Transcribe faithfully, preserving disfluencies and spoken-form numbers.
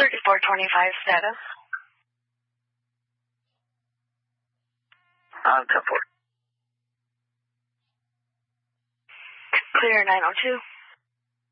thirty-four twenty-five status. Uh, ten four. Clear nine oh two.